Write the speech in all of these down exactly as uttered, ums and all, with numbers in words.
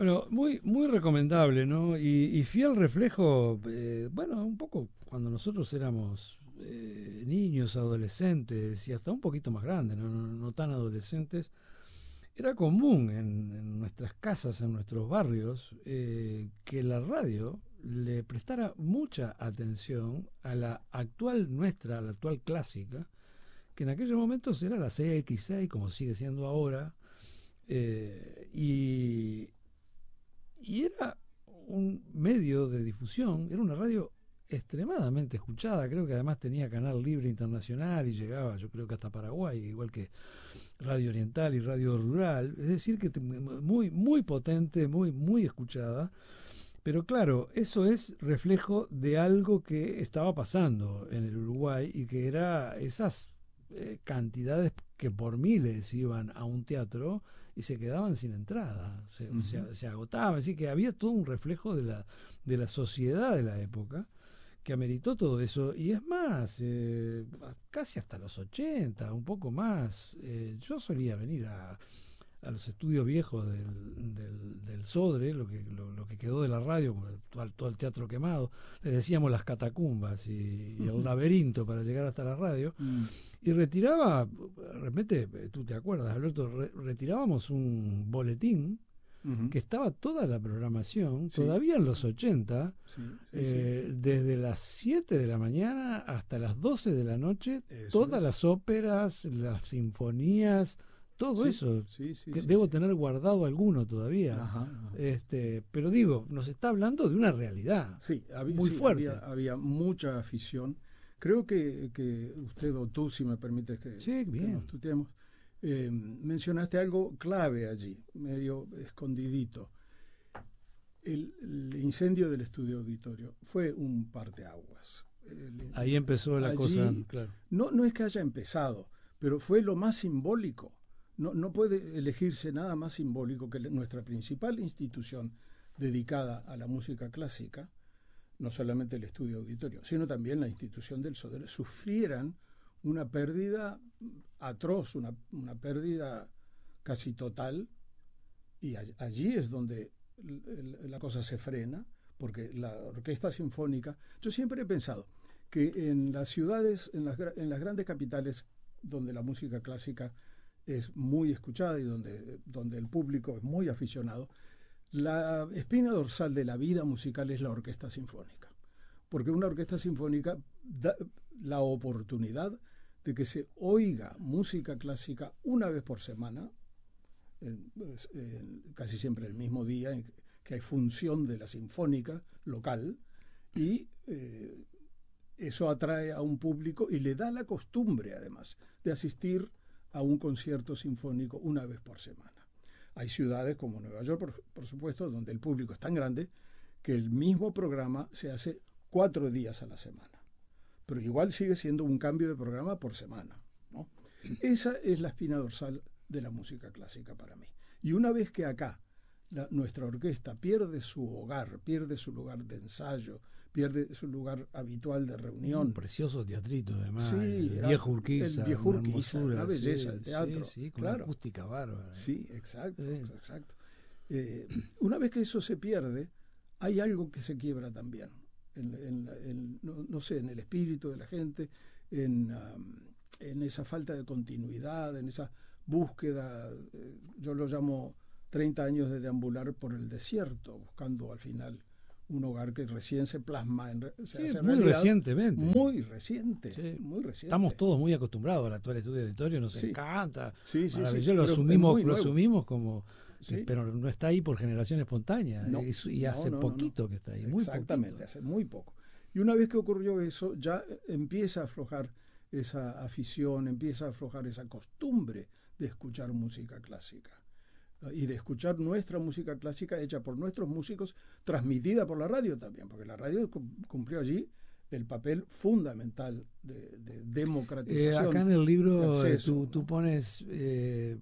Bueno, muy, muy recomendable, ¿no? Y, y fiel reflejo, eh, bueno, un poco cuando nosotros éramos eh, niños, adolescentes y hasta un poquito más grandes, no, no, no tan adolescentes, era común en, en nuestras casas, en nuestros barrios, eh, que la radio le prestara mucha atención a la actual nuestra, a la actual clásica, que en aquellos momentos era la C X seis, como sigue siendo ahora, eh, y, y era un medio de difusión, era una radio extremadamente escuchada, creo que además tenía canal libre internacional y llegaba, yo creo que hasta Paraguay, igual que Radio Oriental y Radio Rural, es decir, que muy, muy potente, muy, muy escuchada, pero claro, eso es reflejo de algo que estaba pasando en el Uruguay y que era esas eh, cantidades que por miles iban a un teatro y se quedaban sin entrada, se, uh -huh. se, se agotaba, así que había todo un reflejo de la, de la sociedad de la época que ameritó todo eso, y es más, eh, casi hasta los ochenta, un poco más. Eh, yo solía venir a, a los estudios viejos del, del, del Sodre, lo que, lo, lo que quedó de la radio, con el, todo, todo el teatro quemado, le decíamos las catacumbas y, y el laberinto para llegar hasta la radio, mm. y retiraba, de repente, tú te acuerdas, Alberto, re, retirábamos un boletín, Uh-huh. que estaba toda la programación, sí. todavía en los ochenta, sí, sí, eh, sí. desde las siete de la mañana hasta las doce de la noche, eso todas es. Las óperas, las sinfonías, todo sí, eso, sí, sí, que sí, debo sí. tener guardado alguno todavía. Ajá, ajá. Este, pero digo, nos está hablando de una realidad sí, había, muy sí, fuerte. Había, había mucha afición. Creo que, que usted o tú, si me permites que, sí, bien. que nos tuteemos, Eh, mencionaste algo clave allí, medio escondidito. El, el incendio del estudio auditorio fue un parteaguas. El, Ahí empezó la allí, cosa, claro. No, no es que haya empezado, pero fue lo más simbólico. No, no puede elegirse nada más simbólico que nuestra principal institución dedicada a la música clásica, no solamente el estudio auditorio, sino también la institución del Sodre, sufrieran una pérdida atroz, una, una pérdida casi total, y a, allí es donde la cosa se frena, porque la orquesta sinfónica, yo siempre he pensado que en las ciudades, en las, en las grandes capitales donde la música clásica es muy escuchada y donde, donde el público es muy aficionado, la espina dorsal de la vida musical es la orquesta sinfónica, porque una orquesta sinfónica da la oportunidad de que se oiga música clásica una vez por semana, en, en, casi siempre el mismo día, en que hay función de la sinfónica local, y eh, eso atrae a un público y le da la costumbre, además, de asistir a un concierto sinfónico una vez por semana. Hay ciudades como Nueva York, por, por supuesto, donde el público es tan grande que el mismo programa se hace cuatro días a la semana. Pero igual sigue siendo un cambio de programa por semana, ¿no? Esa es la espina dorsal de la música clásica para mí. Y una vez que acá la, nuestra orquesta pierde su hogar, pierde su lugar de ensayo, pierde su lugar habitual de reunión. Un precioso teatrito, además. Sí, el viejo Urquiza. El viejo Urquiza, una, una belleza sí, de teatro. Sí, sí, con claro. una acústica bárbara. Sí, exacto, sí. exacto. Eh, una vez que eso se pierde, hay algo que se quiebra también. En, en, en, no, no sé, en el espíritu de la gente, en, um, en esa falta de continuidad, en esa búsqueda, eh, yo lo llamo treinta años de deambular por el desierto, buscando al final un hogar que recién se plasma en se sí, hace muy realidad, recientemente. Muy reciente, sí. muy reciente. Estamos todos muy acostumbrados al actual estudio de auditorio, nos sí. encanta, sí, sí, maravilloso, sí, lo asumimos, lo nuevo. asumimos como... Sí. Pero no está ahí por generación espontánea, no, y, y hace no, no, poquito no. que está ahí, muy Exactamente, poquito. hace muy poco. Y una vez que ocurrió eso, ya empieza a aflojar esa afición, empieza a aflojar esa costumbre de escuchar música clásica. Y de escuchar nuestra música clásica hecha por nuestros músicos, transmitida por la radio también, porque la radio cumplió allí el papel fundamental de, de democratización. Eh, acá en el libro acceso, tú, ¿no? tú pones eh,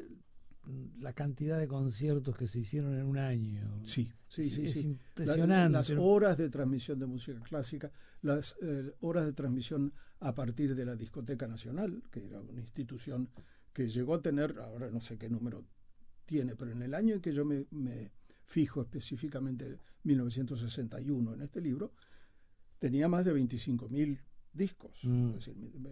la cantidad de conciertos que se hicieron en un año. Sí, sí, es, sí. Es sí. impresionante. La, las horas de transmisión de música clásica, las eh, horas de transmisión a partir de la Discoteca Nacional, que era una institución que llegó a tener, ahora no sé qué número tiene, pero en el año en que yo me, me fijo específicamente mil novecientos sesenta y uno en este libro, tenía más de veinticinco mil discos. Mm. Es decir,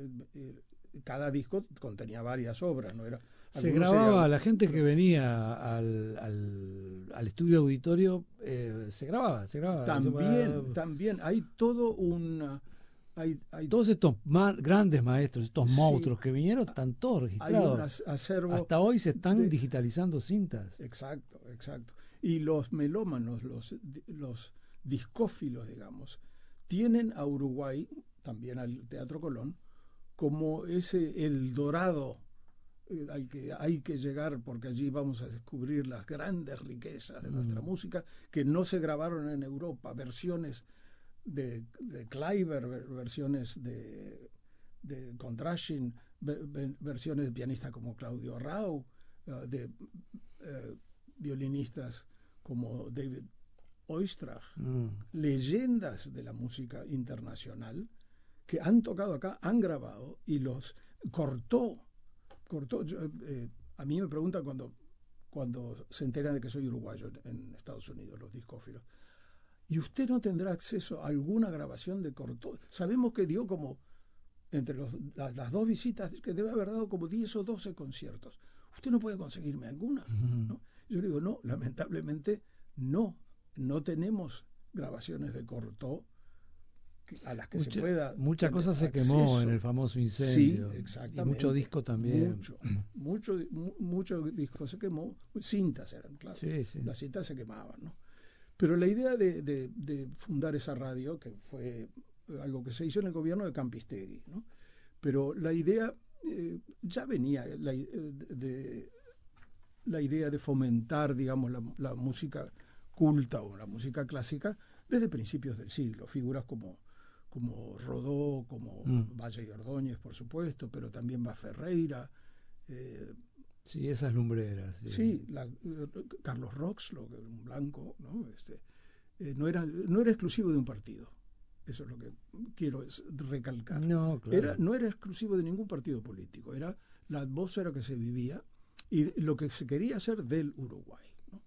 cada disco contenía varias obras, ¿no? Era, se grababa, se, la gente que venía al, al, al estudio auditorio, eh, se grababa, se grababa. También, se también, hay todo un... Hay, hay, todos estos ma grandes maestros, estos sí, monstruos que vinieron, están todos registrados. Hasta hoy se están de, digitalizando cintas. Exacto, exacto. Y los melómanos, los, los discófilos, digamos, tienen a Uruguay, también al Teatro Colón, como ese el dorado eh, al que hay que llegar, porque allí vamos a descubrir las grandes riquezas de mm. nuestra música que no se grabaron en Europa, versiones de, de Kleiber, versiones de, de Kondrashin, versiones de pianistas como Claudio Rau, uh, de uh, violinistas como David Oistrakh, mm. leyendas de la música internacional que han tocado acá, han grabado y los cortó, cortó. Yo, eh, a mí me preguntan cuando, cuando se enteran de que soy uruguayo en, en Estados Unidos, los discófilos, ¿y usted no tendrá acceso a alguna grabación de Cortó? Sabemos que dio como, entre los, la, las dos visitas, que debe haber dado como diez o doce conciertos. ¿Usted no puede conseguirme alguna? Uh-huh. ¿No? Yo le digo, no, lamentablemente no, no tenemos grabaciones de Cortó a las que mucha, se pueda. Mucha cosa se quemó en el famoso incendio. Sí, exactamente. Y mucho disco también. Mucho, mucho, mucho disco se quemó. Cintas eran, claro. Sí, sí. Las cintas se quemaban, ¿no? Pero la idea de, de, de fundar esa radio, que fue algo que se hizo en el gobierno de Campistegui, ¿no? Pero la idea eh, ya venía, la, de, la idea de fomentar, digamos, la, la música culta o la música clásica desde principios del siglo. Figuras como, como Rodó, como mm. Valle y Ordóñez, por supuesto, pero también va Ferreira. Eh, Sí, esas lumbreras. Sí, sí la, Carlos Roxlo, un blanco, ¿no? Este, eh, no, era, no era exclusivo de un partido. Eso es lo que quiero es recalcar. No, claro. Era, no era exclusivo de ningún partido político. Era la atmósfera que se vivía y lo que se quería hacer del Uruguay, ¿no?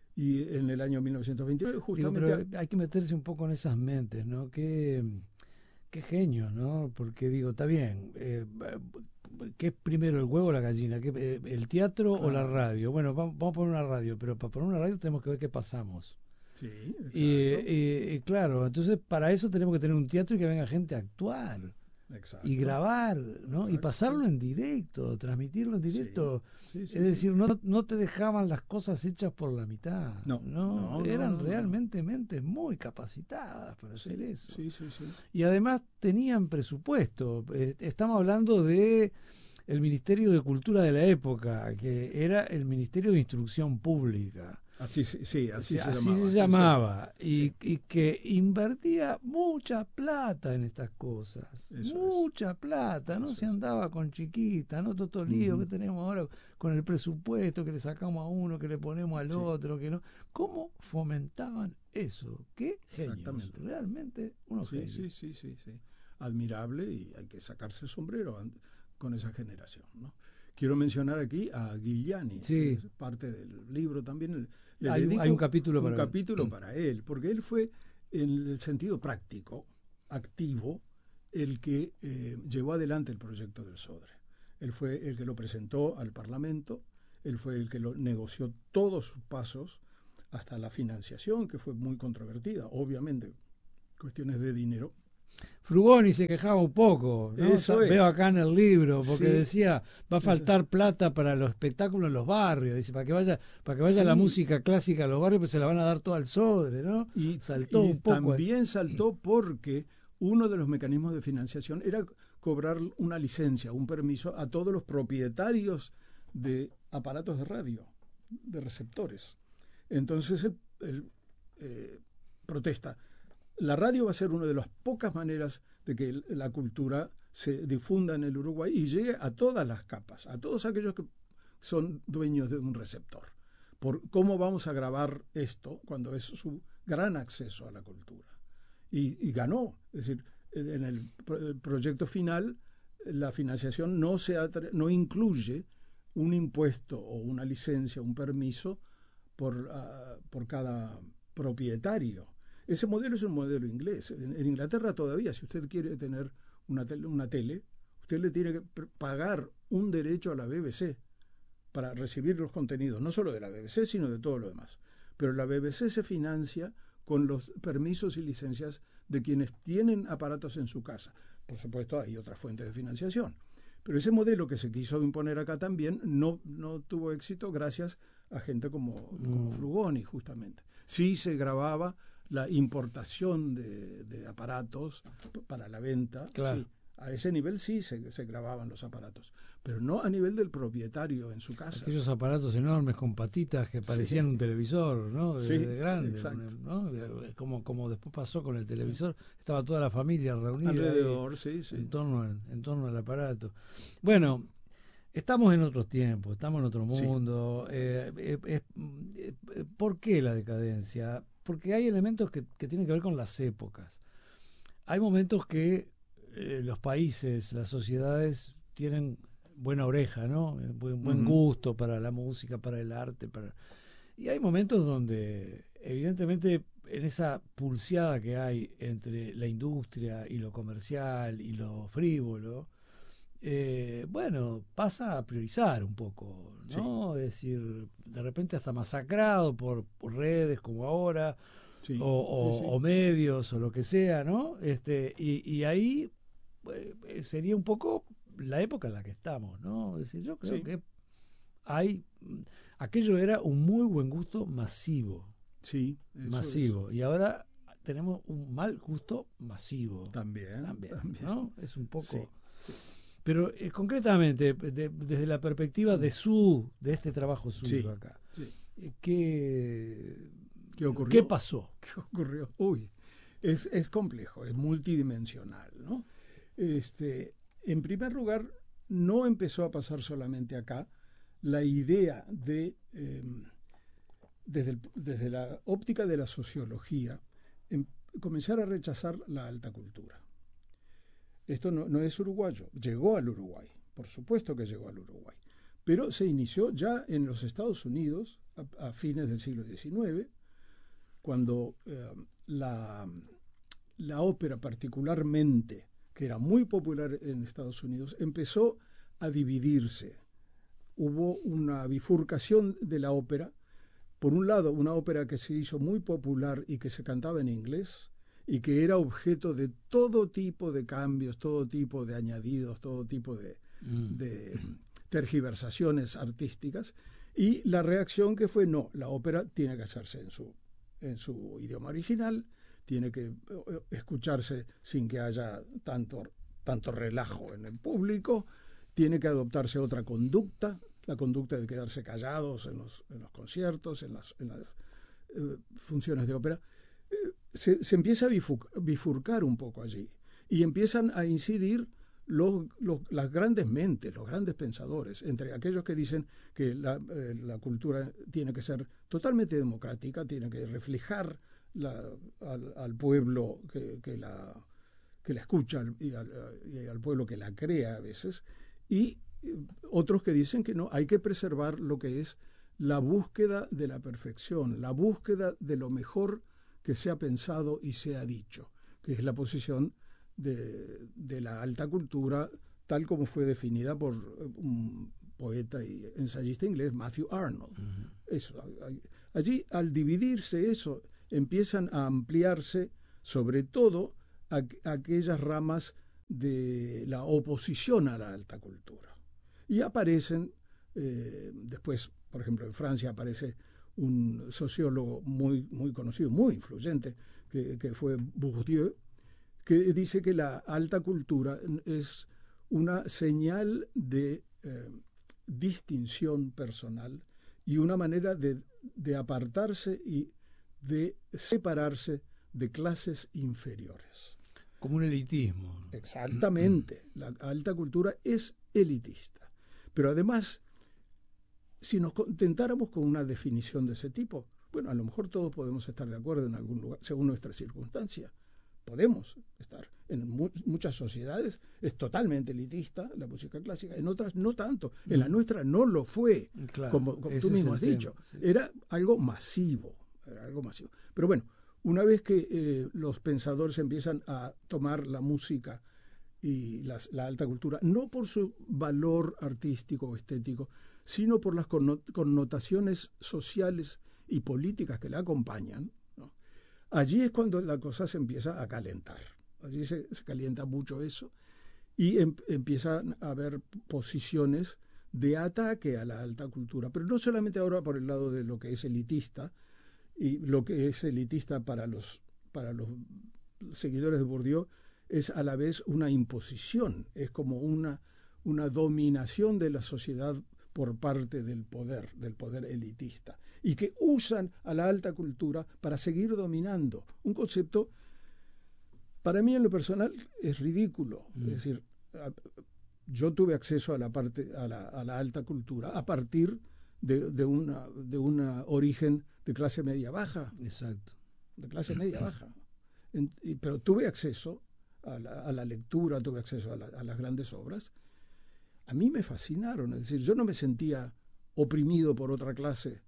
Y en el año mil novecientos veintinueve, justamente... Digo, pero hay que meterse un poco en esas mentes, ¿no? Qué, qué genio, ¿no? Porque digo, está bien... Eh, ¿qué es primero, el huevo o la gallina? ¿Qué, ¿El teatro claro. o la radio? Bueno, vamos, vamos a poner una radio, pero para poner una radio tenemos que ver qué pasamos. Sí, exacto. Y, y, y claro, entonces para eso tenemos que tener un teatro y que venga gente a actuar. Exacto. Y grabar, ¿no? Exacto. Y pasarlo en directo, transmitirlo en directo. Sí. Sí, sí, es decir, sí. no, no te dejaban las cosas hechas por la mitad. No, no, no eran no, no, realmente no. mentes muy capacitadas para sí, hacer eso. Sí, sí, sí. Y además tenían presupuesto. Eh, estamos hablando de el Ministerio de Cultura de la época, que era el Ministerio de Instrucción Pública. Así, sí, así, o sea, se así llamaba. se llamaba. Y, sí. y que invertía mucha plata en estas cosas. Eso mucha es. plata. No Eso se es. andaba con chiquita, no todo lío uh-huh. que tenemos ahora con el presupuesto que le sacamos a uno, que le ponemos al sí. otro, que no. ¿Cómo fomentaban eso? Qué genios. Realmente unos sí, genios. Sí, sí, sí, sí. Admirable, y hay que sacarse el sombrero con esa generación, ¿no? Quiero mencionar aquí a Giuliani, sí. que es parte del libro también. Le hay, hay un capítulo, un para, capítulo él. para él, porque él fue, en el sentido práctico, activo, el que eh, llevó adelante el proyecto del Sodre. Él fue el que lo presentó al Parlamento, él fue el que lo negoció todos sus pasos, hasta la financiación, que fue muy controvertida, obviamente, cuestiones de dinero. Frugoni se quejaba un poco, ¿no? Eso es. Veo acá en el libro, porque sí. decía, va a faltar plata para los espectáculos en los barrios, dice, para que vaya, para que vaya sí. la música clásica a los barrios, pues se la van a dar todo al Sodre, ¿no? Y saltó y un poco. También saltó porque uno de los mecanismos de financiación era cobrar una licencia, un permiso a todos los propietarios de aparatos de radio, de receptores. Entonces él, él eh, protesta. La radio va a ser una de las pocas maneras de que la cultura se difunda en el Uruguay y llegue a todas las capas, a todos aquellos que son dueños de un receptor. Por cómo vamos a grabar esto cuando es su gran acceso a la cultura. Y, y ganó. Es decir, en el, pro, el proyecto final, la financiación no, se atre, no incluye un impuesto o una licencia, un permiso por, uh, por cada propietario. Ese modelo es un modelo inglés. En, en Inglaterra todavía, si usted quiere tener una tele, una tele, usted le tiene que pagar un derecho a la B B C para recibir los contenidos, no solo de la B B C, sino de todo lo demás. Pero la B B C se financia con los permisos y licencias de quienes tienen aparatos en su casa. Por supuesto, hay otras fuentes de financiación. Pero ese modelo que se quiso imponer acá también no, no tuvo éxito gracias a gente como, mm. como Frugoni, justamente. Sí se grababa la importación de, de aparatos para la venta. Claro. Sí, a ese nivel sí se, se grababan los aparatos, pero no a nivel del propietario en su casa. Aquellos aparatos enormes con patitas que parecían sí. un televisor, ¿no? De, sí, de grande, exacto. ¿no? Como, como después pasó con el televisor, estaba toda la familia reunida alrededor, ahí, sí, sí. En, torno, en, en torno al aparato. Bueno, estamos en otros tiempos, estamos en otro mundo. Sí. Eh, eh, eh, eh, ¿Por qué la decadencia? Porque hay elementos que, que tienen que ver con las épocas. Hay momentos que eh, los países, las sociedades tienen buena oreja, ¿no? Buen, buen uh-huh. gusto para la música, para el arte, para... y hay momentos donde evidentemente en esa pulseada que hay entre la industria y lo comercial y lo frívolo, eh, bueno, pasa a priorizar un poco, ¿no? Sí. Es decir, de repente hasta masacrado por, por redes como ahora, sí. o, o, sí, sí. o medios o lo que sea, ¿no? Este, y, y ahí eh, sería un poco la época en la que estamos, ¿no? Es decir, yo creo sí. que hay, aquello era un muy buen gusto masivo, sí, masivo, es. Y ahora tenemos un mal gusto masivo, también, también, también. ¿no? Es un poco, sí, sí. Pero eh, concretamente de, desde la perspectiva de su, de este trabajo suyo sí, acá, sí. ¿qué, ¿qué ocurrió? ¿Qué pasó? ¿Qué ocurrió? Uy, es, es complejo, es multidimensional, ¿no? Este, en primer lugar, no empezó a pasar solamente acá. La idea de, eh, desde, el, desde la óptica de la sociología, en, comenzar a rechazar la alta cultura. Esto no, no es uruguayo, llegó al Uruguay, por supuesto que llegó al Uruguay, pero se inició ya en los Estados Unidos a, a fines del siglo diecinueve, cuando eh, la, la ópera particularmente, que era muy popular en Estados Unidos, empezó a dividirse. Hubo una bifurcación de la ópera. Por un lado, una ópera que se hizo muy popular y que se cantaba en inglés y que era objeto de todo tipo de cambios, todo tipo de añadidos, todo tipo de, mm. de tergiversaciones artísticas. Y la reacción que fue, no, la ópera tiene que hacerse en su, en su idioma original, tiene que escucharse sin que haya tanto, tanto relajo en el público, tiene que adoptarse otra conducta, la conducta de quedarse callados en los, en los conciertos, en las, en las eh, funciones de ópera. Eh, se, se empieza a bifurcar, bifurcar un poco allí y empiezan a incidir los, los, las grandes mentes, los grandes pensadores, entre aquellos que dicen que la, eh, la cultura tiene que ser totalmente democrática, tiene que reflejar la, al, al pueblo que, que, la, que la escucha y al, y al pueblo que la crea a veces, y otros que dicen que no, hay que preservar lo que es la búsqueda de la perfección, la búsqueda de lo mejor que se ha pensado y se ha dicho, que es la posición de, de la alta cultura tal como fue definida por un poeta y ensayista inglés, Matthew Arnold. Uh-huh. Eso, allí, al dividirse eso, empiezan a ampliarse sobre todo a, a aquellas ramas de la oposición a la alta cultura. Y aparecen, eh, después, por ejemplo, en Francia aparece un sociólogo muy, muy conocido, muy influyente, que, que fue Bourdieu, que dice que la alta cultura es una señal de eh, distinción personal y una manera de, de apartarse y de separarse de clases inferiores. Como un elitismo. Exactamente. La alta cultura es elitista. Pero además, si nos contentáramos con una definición de ese tipo, bueno, a lo mejor todos podemos estar de acuerdo en algún lugar, según nuestra circunstancia, podemos estar. En mu muchas sociedades es totalmente elitista la música clásica, en otras no tanto. En mm. la nuestra no lo fue, claro, como, como tú mismo has dicho. Tema, sí. Era algo masivo, era algo masivo. Pero bueno, una vez que eh, los pensadores empiezan a tomar la música y las, la alta cultura, no por su valor artístico o estético, sino por las connotaciones sociales y políticas que la acompañan, ¿no? Allí es cuando la cosa se empieza a calentar. Allí se, se calienta mucho eso y em, empiezan a haber posiciones de ataque a la alta cultura, pero no solamente ahora por el lado de lo que es elitista, y lo que es elitista para los, para los seguidores de Bourdieu es a la vez una imposición, es como una, una dominación de la sociedad por parte del poder, del poder elitista, y que usan a la alta cultura para seguir dominando. Un concepto, para mí en lo personal, es ridículo. Mm. Es decir, yo tuve acceso a la, parte, a la, a la alta cultura a partir de, de, una, de un origen de clase media baja. Exacto. De clase media baja. En, y, pero tuve acceso a la, a la lectura, tuve acceso a, la, a las grandes obras. A mí me fascinaron. Es decir, yo no me sentía oprimido por otra clase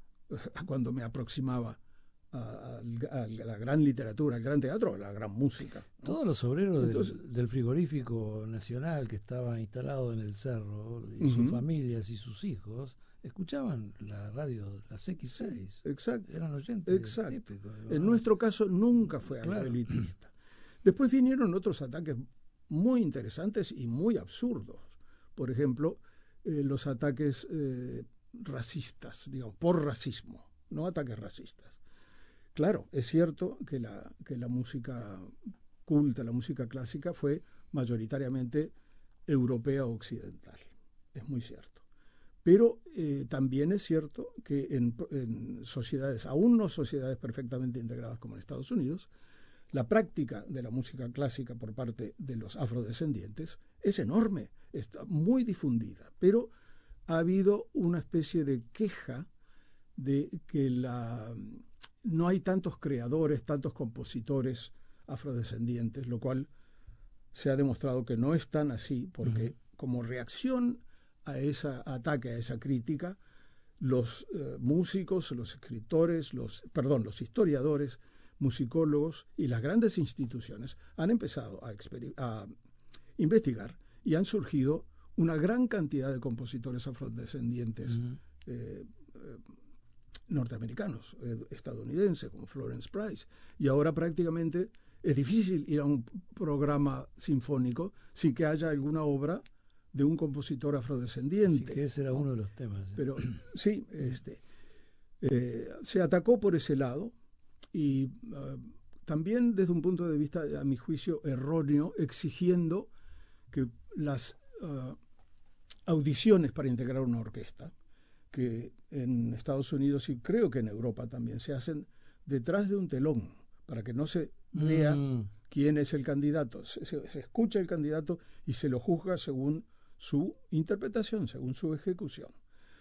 cuando me aproximaba a, a, a la gran literatura, al gran teatro, a la gran música, ¿no? Todos los obreros Entonces, del, del frigorífico nacional que estaba instalado en el cerro, y uh-huh. sus familias y sus hijos, escuchaban la radio, las equis seis. Exacto. Eran oyentes Exacto. típicos. En nuestro caso nunca fue algo claro. elitista. Después vinieron otros ataques muy interesantes y muy absurdos. Por ejemplo, eh, los ataques eh, racistas, digamos, por racismo, no ataques racistas. Claro, es cierto que la, que la música culta, la música clásica, fue mayoritariamente europea o occidental. Es muy cierto. Pero eh, también es cierto que en, en sociedades, aún no sociedades perfectamente integradas como en Estados Unidos, la práctica de la música clásica por parte de los afrodescendientes es enorme, está muy difundida, pero ha habido una especie de queja de que la, no hay tantos creadores, tantos compositores afrodescendientes, lo cual se ha demostrado que no es tan así, porque uh-huh. como reacción a ese ataque, a esa crítica, los eh, músicos, los escritores, los, perdón, los historiadores, musicólogos y las grandes instituciones han empezado a, a investigar y han surgido una gran cantidad de compositores afrodescendientes uh-huh. eh, eh, norteamericanos, eh, estadounidenses, como Florence Price. Y ahora prácticamente es difícil ir a un programa sinfónico sin que haya alguna obra de un compositor afrodescendiente. Sí, que ese era ¿no? uno de los temas. ¿eh? Pero sí, este, eh, se atacó por ese lado. Y uh, también desde un punto de vista, a mi juicio, erróneo, exigiendo que las uh, audiciones para integrar una orquesta, que en Estados Unidos y creo que en Europa también se hacen detrás de un telón, para que no se vea mm. quién es el candidato. Se, se, se escucha el candidato y se lo juzga según su interpretación, según su ejecución.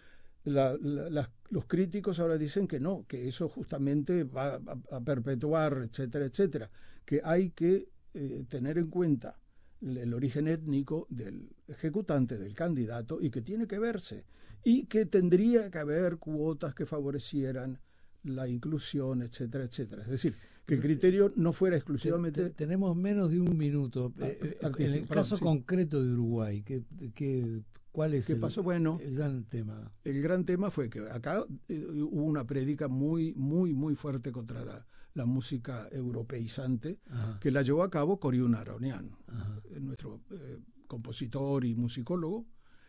La, la, la, los críticos ahora dicen que no, que eso justamente va a, a perpetuar, etcétera, etcétera, que hay que eh, tener en cuenta el, el origen étnico del ejecutante, del candidato, y que tiene que verse, y que tendría que haber cuotas que favorecieran la inclusión, etcétera, etcétera. Es decir, que el criterio no fuera exclusivamente... Tenemos menos de un minuto. Ah, en el perdón, caso sí. concreto de Uruguay, ¿qué, qué, ¿cuál es ¿Qué el, pasó? Bueno, el gran tema? El gran tema fue que acá eh, hubo una prédica muy, muy, muy fuerte contra la, la música europeizante, Ajá. que la llevó a cabo Coriún Aronian, nuestro eh, compositor y musicólogo.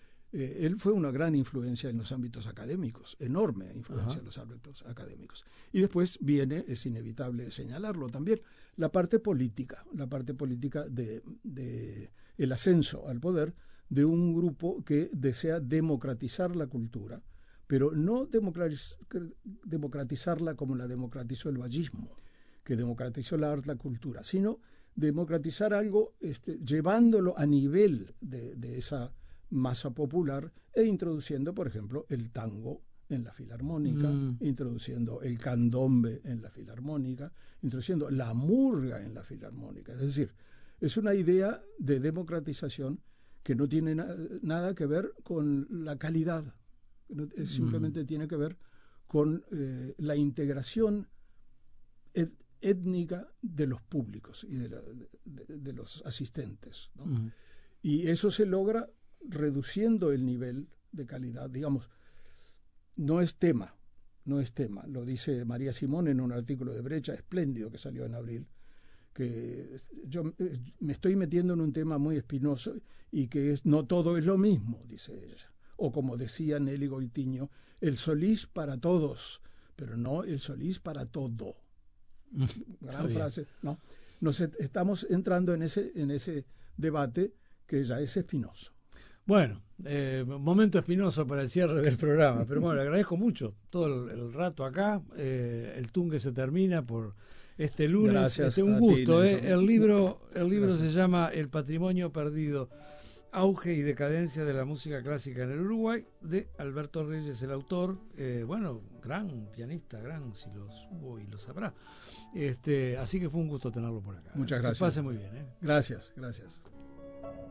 Eh, él fue una gran influencia en los ámbitos académicos, enorme influencia Ajá. en los ámbitos académicos. Y después viene, es inevitable señalarlo también, la parte política, la parte política de, de el ascenso al poder de un grupo que desea democratizar la cultura, pero no democratiz, democratizarla como la democratizó el vallismo, que democratizó la arte, la cultura, sino democratizar algo este, llevándolo a nivel de, de esa masa popular e introduciendo, por ejemplo, el tango en la filarmónica, Mm. introduciendo el candombe en la filarmónica, introduciendo la murga en la filarmónica. Es decir, es una idea de democratización que no tiene na nada que ver con la calidad, no, es simplemente mm. tiene que ver con eh, la integración et étnica de los públicos y de, la, de, de los asistentes, ¿no? Mm. Y eso se logra reduciendo el nivel de calidad, digamos, no es tema, no es tema, lo dice María Simón en un artículo de Brecha espléndido que salió en abril, que yo me estoy metiendo en un tema muy espinoso y que es no todo es lo mismo, dice ella. O como decía Nelly Goitiño, el Solís para todos, pero no el Solís para todo. Mm, Gran frase, ¿no? Nos estamos entrando en ese, en ese debate que ya es espinoso. Bueno, eh, momento espinoso para el cierre del programa, pero bueno, le agradezco mucho todo el, el rato acá, eh, el tungue se termina por este lunes. Gracias. Este, un gusto, eh. el libro, el libro se llama El patrimonio perdido, auge y decadencia de la música clásica en el Uruguay, de Alberto Reyes, el autor, eh, bueno, gran pianista, gran, si lo subo y lo sabrá. Este, así que fue un gusto tenerlo por acá. Muchas gracias. Que pase muy bien. ¿eh? Gracias, gracias.